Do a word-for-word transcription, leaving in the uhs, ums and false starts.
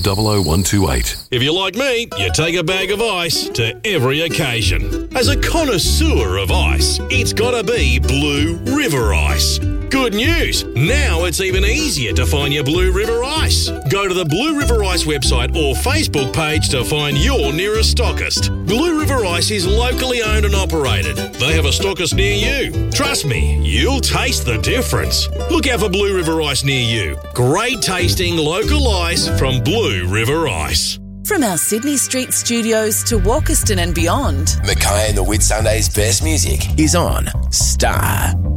double oh one two eight. If you're like me, you take a bag of ice to every occasion. As a connoisseur of ice, it's gotta be Blue River Ice. Good news! Now it's even easier to find your Blue River Ice. Go to the Blue River Ice website or Facebook page to find your nearest stockist. Blue River Ice is locally owned and operated. They have a stockist near you. Trust me, you'll taste the difference. Look out for Blue River Ice near you. Great tasting local ice from Blue River Ice. From our Sydney Street studios to Walkerston and beyond, Mackay and the Whitsundays' best music is on Star.